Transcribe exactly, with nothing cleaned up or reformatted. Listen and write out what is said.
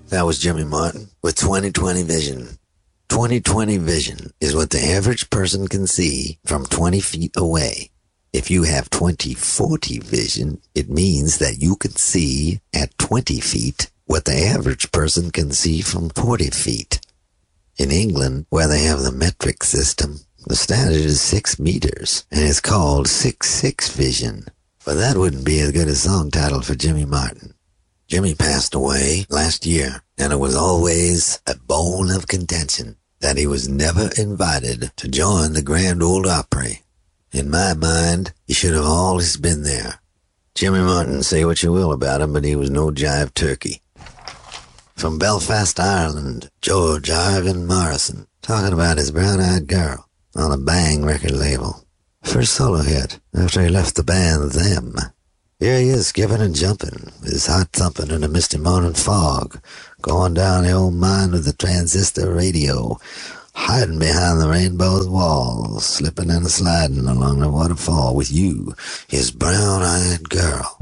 That was Jimmy Martin with twenty twenty vision. twenty twenty vision is what the average person can see from twenty feet away. If you have twenty forty vision, it means that you can see at twenty feet what the average person can see from forty feet. In England, where they have the metric system, the standard is six meters, and it's called six six vision. But that wouldn't be as good a song title for Jimmy Martin. Jimmy passed away last year, and it was always a bone of contention that he was never invited to join the Grand Ole Opry. In my mind, he should have always been there. Jimmy Martin, say what you will about him, but he was no jive turkey. From Belfast, Ireland, George Ivan Morrison, talking about his brown-eyed girl on a Bang record label. First solo hit after he left the band Them. Here he is, skipping and jumping, with his heart thumping in a misty morning fog, going down the old mine with the transistor radio, hiding behind the rainbow's wall, slipping and sliding along the waterfall with you, his brown-eyed girl.